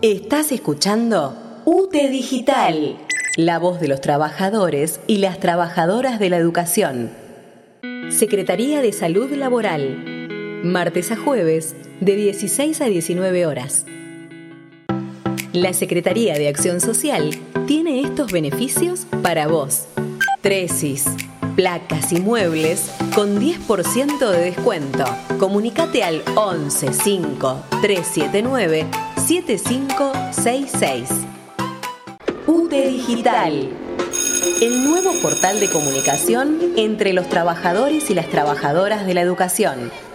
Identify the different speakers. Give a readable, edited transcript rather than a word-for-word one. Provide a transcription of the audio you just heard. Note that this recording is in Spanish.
Speaker 1: Estás escuchando UTE Digital, la voz de los trabajadores y las trabajadoras de la educación. Secretaría de Salud Laboral, martes a jueves, de 16 a 19 horas. La Secretaría de Acción Social tiene estos beneficios para vos. Tresis, placas y muebles con 10% de descuento. Comunicate al 11 5 379 7566. UTE Digital, el nuevo portal de comunicación entre los trabajadores y las trabajadoras de la educación.